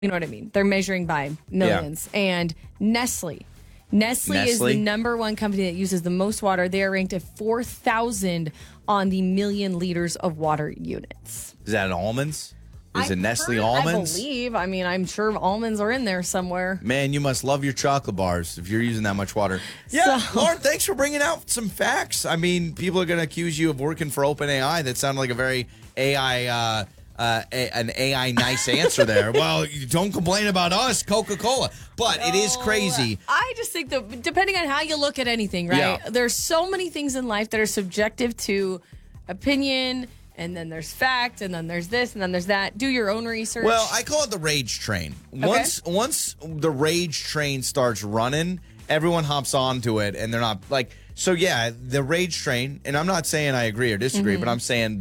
You know what I mean? They're measuring by millions. Yeah. And Nestle is the number one company that uses the most water. They are ranked at 4,000 on the million liters of water units. Is that almonds? Is it Nestle almonds? I believe. I mean, I'm sure almonds are in there somewhere. Man, you must love your chocolate bars if you're using that much water. Yeah, Lauren, thanks for bringing out some facts. I mean, people are going to accuse you of working for OpenAI. That sounded like a very an AI nice answer there. Well, you don't complain about us, Coca-Cola. But it is crazy. I just think that depending on how you look at anything, right? Yeah. There's so many things in life that are subjective to opinion, and then there's fact, and then there's this, and then there's that. Do your own research. Well, I call it the rage train. Once the rage train starts running, everyone hops onto it, and they're not like... So, yeah, the rage train, and I'm not saying I agree or disagree, but I'm saying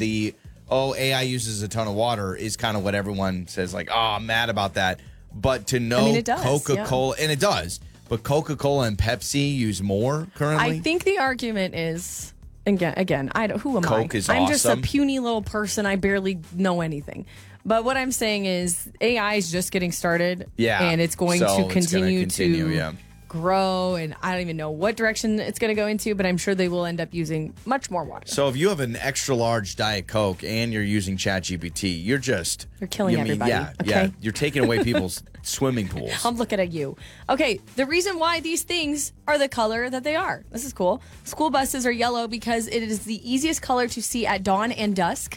AI uses a ton of water is kind of what everyone says, like, I'm mad about that. But to know it does, Coca-Cola, and it does, but Coca-Cola and Pepsi use more currently? I think the argument is, again, who am I? Coke is awesome. I'm just a puny little person. I barely know anything. But what I'm saying is AI is just getting started. Yeah. And it's going to continue to grow, and I don't even know what direction it's going to go into, but I'm sure they will end up using much more water. So if you have an extra large Diet Coke and you're using ChatGPT, you're killing everybody. Yeah, you're taking away people's swimming pools. I'm looking at you. Okay, the reason why these things are the color that they are. This is cool. School buses are yellow because it is the easiest color to see at dawn and dusk.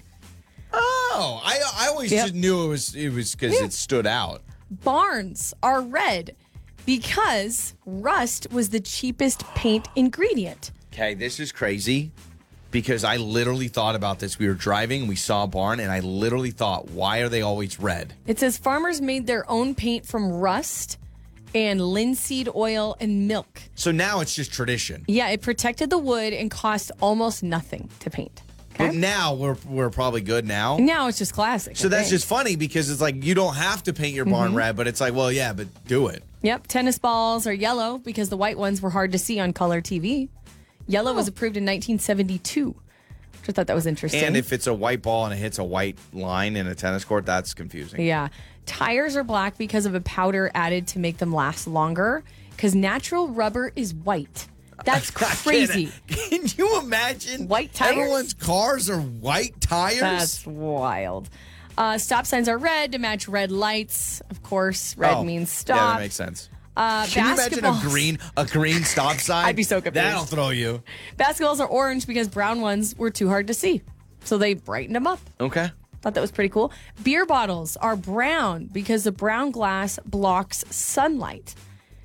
Oh, I always just knew it was because it stood out. Barns are red because rust was the cheapest paint ingredient. Okay, this is crazy because I literally thought about this. We were driving and we saw a barn, and I literally thought, why are they always red? It says farmers made their own paint from rust and linseed oil and milk. So now it's just tradition. Yeah, it protected the wood and cost almost nothing to paint. Okay? But now we're probably good now. Now it's just classic. So that's just funny because it's like you don't have to paint your barn red, but it's like, well, yeah, but do it. Yep. Tennis balls are yellow because the white ones were hard to see on color TV. Yellow was approved in 1972. I thought that was interesting. And if it's a white ball and it hits a white line in a tennis court, that's confusing. Yeah. Tires are black because of a powder added to make them last longer because natural rubber is white. That's crazy. Can you imagine? White tires? Everyone's cars are white tires? That's wild. Stop signs are red to match red lights. Of course, red means stop. Yeah, that makes sense. Can you imagine a green stop sign? I'd be so confused. That'll throw you. Basketballs are orange because brown ones were too hard to see. So they brightened them up. Okay. Thought that was pretty cool. Beer bottles are brown because the brown glass blocks sunlight.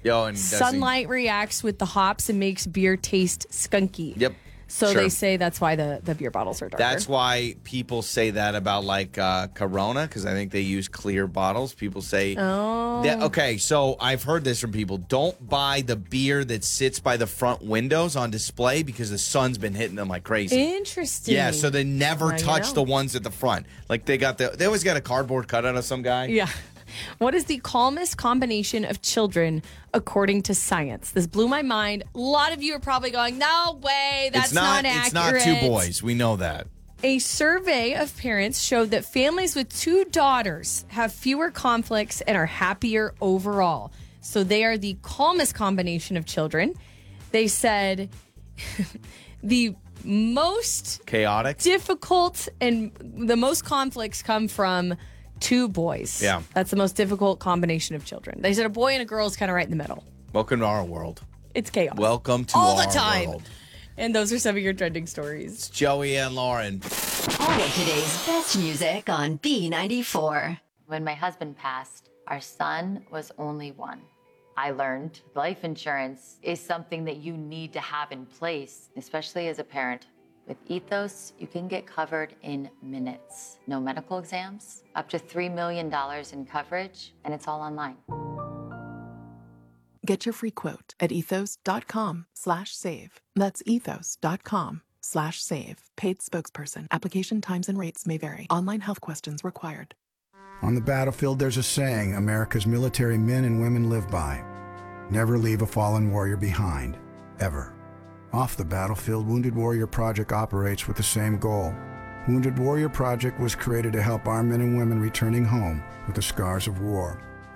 Sunlight reacts with the hops and makes beer taste skunky. Yep. So they say that's why the beer bottles are darker. That's why people say that about like Corona, because I think they use clear bottles. People say, okay, so I've heard this from people. Don't buy the beer that sits by the front windows on display because the sun's been hitting them like crazy. Interesting. Yeah, so they never touch the ones at the front. Like they always got a cardboard cutout of some guy. Yeah. What is the calmest combination of children according to science? This blew my mind. A lot of you are probably going, no way, that's not accurate. It's not two boys. We know that. A survey of parents showed that families with two daughters have fewer conflicts and are happier overall. So they are the calmest combination of children. They said the most chaotic, difficult, and the most conflicts come from two boys. Yeah. That's the most difficult combination of children. They said a boy and a girl is kind of right in the middle. Welcome to our world. It's chaos. Welcome to all our the time. world. And those are some of your trending stories. It's Joey and Lauren. All of today's best music on B94. When my husband passed, our son was only one. I learned life insurance is something that you need to have in place, especially as a parent. With Ethos, you can get covered in minutes. No medical exams, up to $3 million in coverage, and it's all online. Get your free quote at ethos.com/save. That's ethos.com/save. Paid spokesperson. Application times and rates may vary. Online health questions required. On the battlefield, there's a saying America's military men and women live by. Never leave a fallen warrior behind, ever. Off the battlefield, Wounded Warrior Project operates with the same goal. Wounded Warrior Project was created to help our men and women returning home with the scars of war.